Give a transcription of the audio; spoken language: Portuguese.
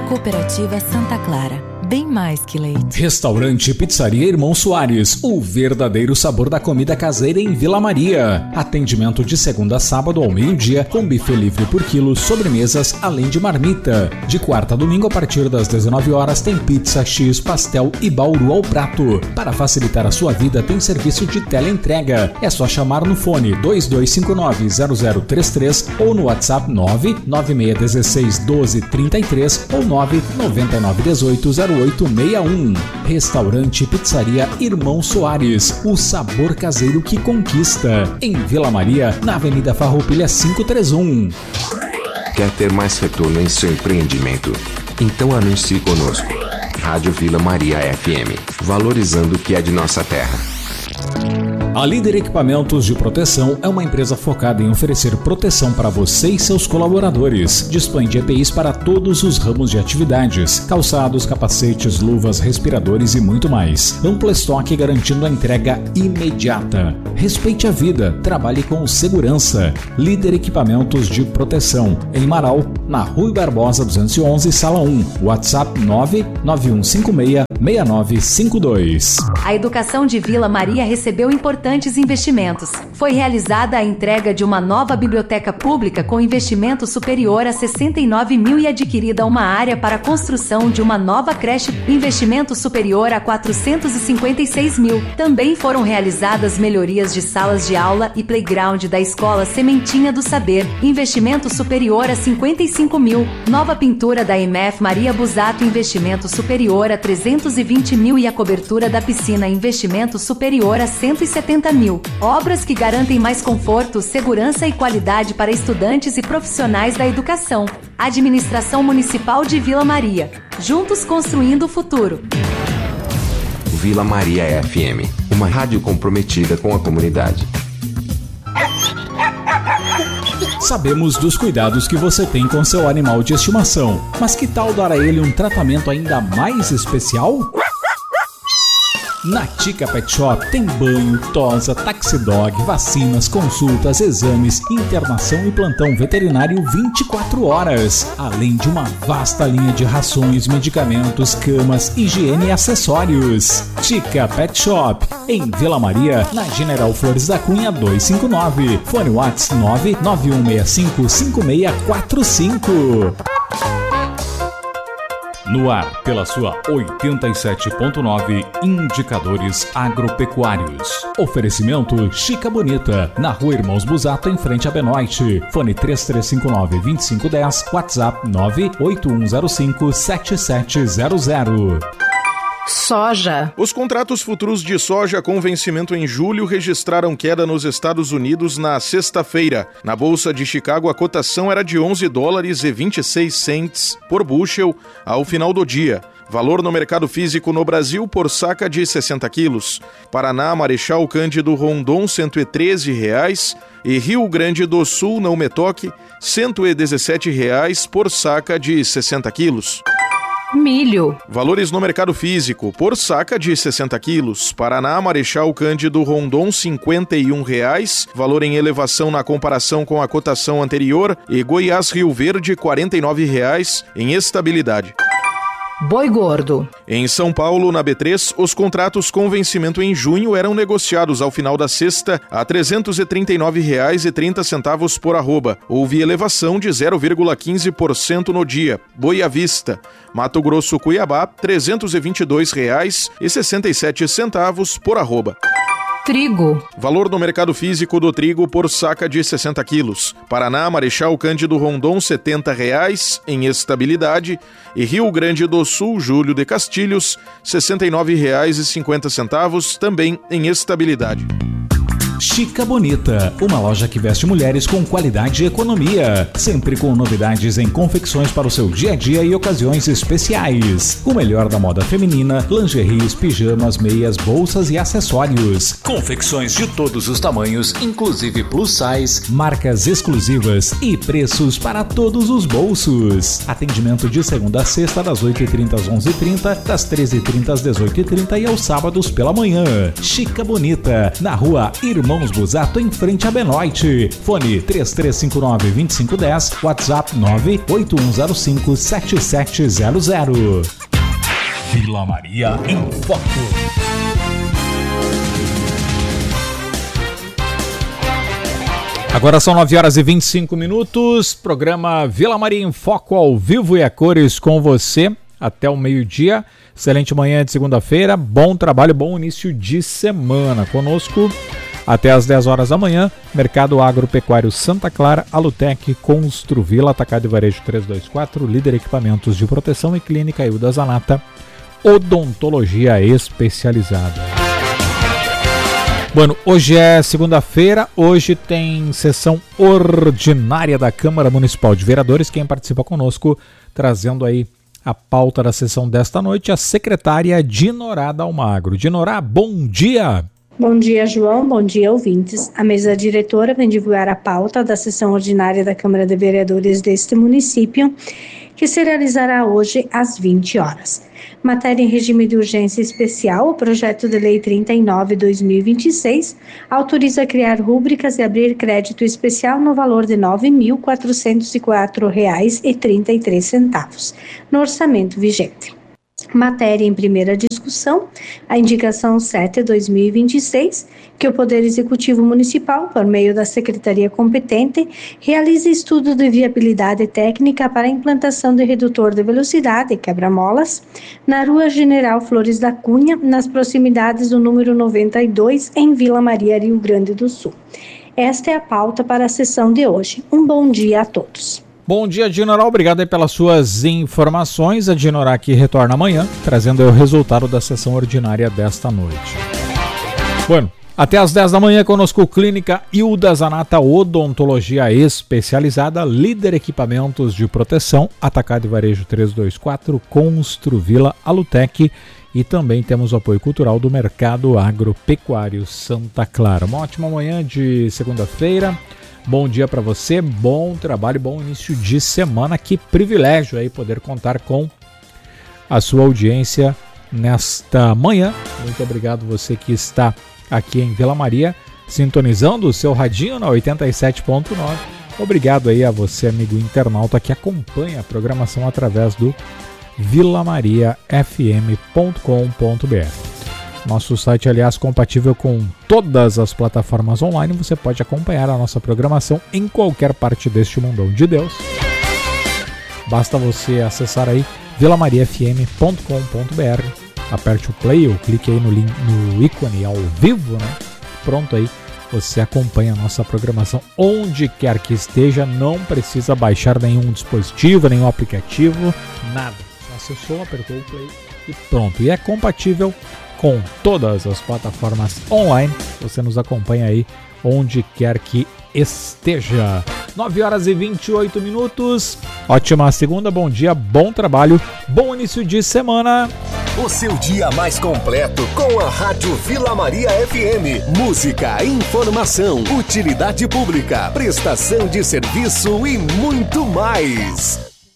Cooperativa Santa Clara. Bem mais que leite. Restaurante Pizzaria Irmão Soares, o verdadeiro sabor da comida caseira em Vila Maria. Atendimento de segunda a sábado ao meio-dia, com buffet livre por quilo, sobremesas, além de marmita. De quarta a domingo, a partir das 19 horas, tem pizza, X, pastel e bauru ao prato. Para facilitar a sua vida, tem serviço de teleentrega. É só chamar no fone 2259-0033 ou no WhatsApp 996161233 ou 999180861. Restaurante Pizzaria Irmão Soares, o sabor caseiro que conquista. Em Vila Maria, na Avenida Farroupilha 531. Quer ter mais retorno em seu empreendimento? Então anuncie conosco. Rádio Vila Maria FM, valorizando o que é de nossa terra. A Líder Equipamentos de Proteção é uma empresa focada em oferecer proteção para você e seus colaboradores. Dispõe de EPIs para todos os ramos de atividades: calçados, capacetes, luvas, respiradores e muito mais. Amplo estoque garantindo a entrega imediata. Respeite a vida, trabalhe com segurança. Líder Equipamentos de Proteção, em Marau, na Rui Barbosa 211, Sala 1. WhatsApp 99156-6952. A educação de Vila Maria recebeu importantes investimentos. Foi realizada a entrega de uma nova biblioteca pública com investimento superior a 69 mil e adquirida uma área para a construção de uma nova creche, investimento superior a 456 mil. Também foram realizadas melhorias de salas de aula e playground da Escola Sementinha do Saber, investimento superior a 55 mil. Nova pintura da EMF Maria Busato, investimento superior a 320 mil e a cobertura da piscina, investimento superior a 170 mil. Obras que garantem mais conforto, segurança e qualidade para estudantes e profissionais da educação. Administração Municipal de Vila Maria. Juntos construindo o futuro. Vila Maria FM, uma rádio comprometida com a comunidade. Sabemos dos cuidados que você tem com seu animal de estimação, mas que tal dar a ele um tratamento ainda mais especial? Na Tica Pet Shop tem banho, tosa, taxidog, vacinas, consultas, exames, internação e plantão veterinário 24 horas. Além de uma vasta linha de rações, medicamentos, camas, higiene e acessórios. Tica Pet Shop, em Vila Maria, na General Flores da Cunha 259. Fone WhatsApp 991655645. No ar, pela sua 87.9, Indicadores Agropecuários. Oferecimento Chica Bonita, na Rua Irmãos Busato, em frente a Benoite. Fone 3359-2510, WhatsApp 98105-7700. Soja. Os contratos futuros de soja com vencimento em julho registraram queda nos Estados Unidos na sexta-feira. Na Bolsa de Chicago, a cotação era de $11,26 por bushel ao final do dia. Valor no mercado físico no Brasil por saca de 60 quilos. Paraná, Marechal Cândido Rondon, R$ 113,00. E Rio Grande do Sul, Não Metoque, R$ 117,00 por saca de 60 quilos. Milho. Valores no mercado físico, por saca de 60 quilos. Paraná, Marechal Cândido Rondon, R$ 51,00, valor em elevação na comparação com a cotação anterior. E Goiás, Rio Verde, R$ 49,00, em estabilidade. Boi gordo. Em São Paulo, na B3, os contratos com vencimento em junho eram negociados ao final da sexta a R$ 339,30 por arroba. Houve elevação de 0,15% no dia. Boi à vista. Mato Grosso, Cuiabá, R$ 322,67 por arroba. Trigo. Valor no mercado físico do trigo por saca de 60 quilos. Paraná, Marechal Cândido Rondon, R$ 70,00 em estabilidade. E Rio Grande do Sul, Júlio de Castilhos, R$ 69,50 também em estabilidade. Chica Bonita, uma loja que veste mulheres com qualidade e economia, sempre com novidades em confecções para o seu dia a dia e ocasiões especiais. O melhor da moda feminina, lingeries, pijamas, meias, bolsas e acessórios. Confecções de todos os tamanhos, inclusive plus size, marcas exclusivas e preços para todos os bolsos. Atendimento de segunda a sexta, das 8h30 às 11h30, das 13h30 às 18h30 e aos sábados pela manhã. Chica Bonita, na Rua Irmão Irmãos Busato, em frente a Benoit. Fone 3359-2510, WhatsApp 98105-7700. Vila Maria em Foco. Agora são 9h25, programa Vila Maria em Foco ao vivo e a cores com você até o meio-dia. Excelente manhã de segunda-feira, bom trabalho, bom início de semana. Conosco até às 10 horas da manhã, Mercado Agropecuário Santa Clara, Alutec, Construvila, Atacado e Varejo 324, Líder Equipamentos de Proteção e Clínica Hilda Zanata, Odontologia Especializada. Bueno, hoje é segunda-feira, hoje tem sessão ordinária da Câmara Municipal de Vereadores. Quem participa conosco, trazendo aí a pauta da sessão desta noite, a secretária Dinorá Dalmagro. Dinorá, bom dia! Bom dia, João. Bom dia, ouvintes. A mesa diretora vem divulgar a pauta da sessão ordinária da Câmara de Vereadores deste município, que se realizará hoje às 20 horas. Matéria em regime de urgência especial, o projeto de lei 39/2026 autoriza criar rúbricas e abrir crédito especial no valor de R$ 9.404,33 no orçamento vigente. Matéria em primeira discussão, a indicação 7/2026, que o Poder Executivo Municipal, por meio da Secretaria competente, realiza estudo de viabilidade técnica para a implantação de redutor de velocidade, quebra-molas, na Rua General Flores da Cunha, nas proximidades do número 92, em Vila Maria, Rio Grande do Sul. Esta é a pauta para a sessão de hoje. Um bom dia a todos. Bom dia, Dinorá. Obrigado aí pelas suas informações. A Dinorá aqui retorna amanhã, trazendo o resultado da sessão ordinária desta noite. Bueno, até às 10 da manhã conosco Clínica Hilda Zanata, Odontologia Especializada, Líder Equipamentos de Proteção, Atacado e Varejo 324, Construvila, Alutec, e também temos o apoio cultural do Mercado Agropecuário Santa Clara. Uma ótima manhã de segunda-feira. Bom dia para você, bom trabalho, bom início de semana. Que privilégio aí poder contar com a sua audiência nesta manhã. Muito obrigado você que está aqui em Vila Maria, sintonizando o seu radinho na 87.9. Obrigado aí a você, amigo internauta, que acompanha a programação através do vilamariafm.com.br. Nosso site, aliás, compatível com todas as plataformas online. Você pode acompanhar a nossa programação em qualquer parte deste mundão de Deus. Basta você acessar aí vilamariafm.com.br, aperte o play ou clique aí no ícone ao vivo, né? Pronto, aí você acompanha a nossa programação onde quer que esteja. Não precisa baixar nenhum dispositivo, nenhum aplicativo, nada. Só acessou, apertou o play e pronto. E é compatível com todas as plataformas online. Você nos acompanha aí onde quer que esteja. 9h28. Ótima segunda, bom dia, bom trabalho, bom início de semana. O seu dia mais completo com a Rádio Vila Maria FM. Música, informação, utilidade pública, prestação de serviço e muito mais.